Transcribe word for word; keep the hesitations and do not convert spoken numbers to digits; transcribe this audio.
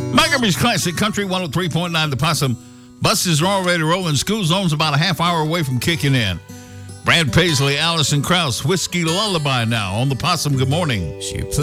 Montgomery's Classic Country one oh three point nine The Possum. Buses are already rolling. School zone's about a half hour away from kicking in. Brad Paisley, Allison Krauss, Whiskey Lullaby now on The Possum. Good morning. She